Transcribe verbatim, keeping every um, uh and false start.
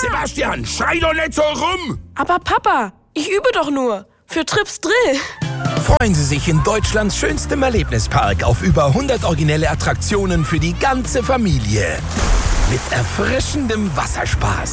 Sebastian, schrei doch nicht so rum! Aber Papa, ich übe doch nur. Für Trips Drill. Freuen Sie sich in Deutschlands schönstem Erlebnispark auf über hundert originelle Attraktionen für die ganze Familie. Mit erfrischendem Wasserspaß.